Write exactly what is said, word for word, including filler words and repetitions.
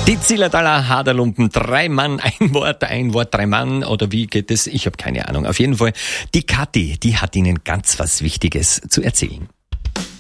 Die Zillertaler Haderlumpen, drei Mann, ein Wort, ein Wort, drei Mann, oder wie geht es? Ich habe keine Ahnung. Auf jeden Fall, die Kathi, die hat Ihnen ganz was Wichtiges zu erzählen.